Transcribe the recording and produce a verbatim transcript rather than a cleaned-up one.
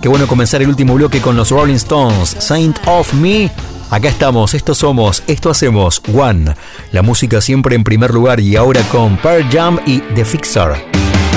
Qué bueno comenzar el último bloque con los Rolling Stones, Saint of Me. Acá estamos, esto somos, esto hacemos, One. La música siempre en primer lugar y ahora con Pearl Jam y The Fixer.